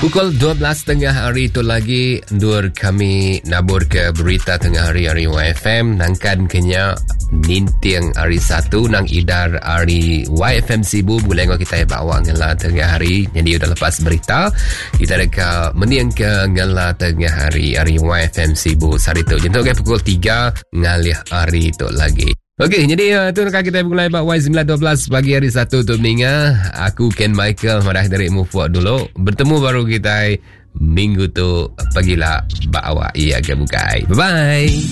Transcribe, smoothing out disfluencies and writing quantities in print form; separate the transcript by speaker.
Speaker 1: Pukul 12 tengah hari itu lagi Dur kami nabur ke berita tengah hari YFM Nangkan kenya Nintiang hari 1 Nang idar hari YFM Sibu Bulengok kita bawa ngela tengah hari Jadi udah lepas berita Kita reka meniang ke ngela tengah hari YFM Sibu Sarito Jentuk ke pukul 3 Ngalih hari itu lagi Okey, jadi tu nak kita mulai buat Y912 pagi hari 1 untuk Ninga. Aku Ken Michael marah dari Move Forward dulu. Bertemu baru kita minggu tu pagilah bawa ia ke bukai. Bye bye.